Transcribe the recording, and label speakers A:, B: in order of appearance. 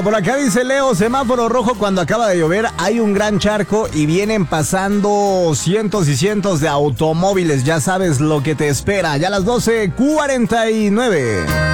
A: Bueno, por acá dice Leo, semáforo rojo cuando acaba de llover, hay un gran charco y vienen pasando cientos y cientos de automóviles. Ya sabes lo que te espera. Ya a las 12:49.